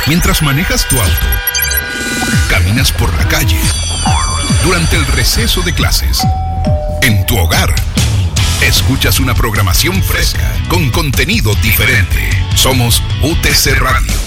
Mientras manejas tu auto, caminas por la calle, durante el receso de clases, en tu hogar, escuchas una programación fresca con contenido diferente. Somos UTC Radio.